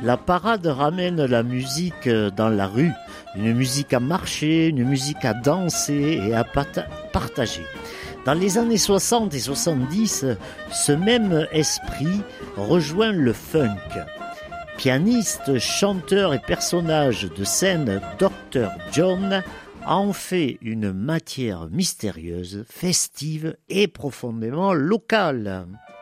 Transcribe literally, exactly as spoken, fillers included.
La parade ramène la musique dans la rue, une musique à marcher, une musique à danser et à pata- partager. Dans les années soixante et soixante-dix, ce même esprit rejoint le funk. Pianiste, chanteur et personnage de scène, docteur John en fait une matière mystérieuse, festive et profondément locale.